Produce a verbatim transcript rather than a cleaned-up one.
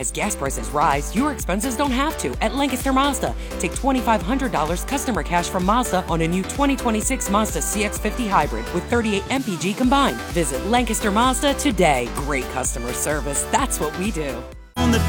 As gas prices rise, your expenses don't have to at Lancaster Mazda. Take two thousand five hundred dollars customer cash from Mazda on a new twenty twenty-six Mazda C X fifty Hybrid with thirty-eight M P G combined. Visit Lancaster Mazda today. Great customer service. That's what we do. On the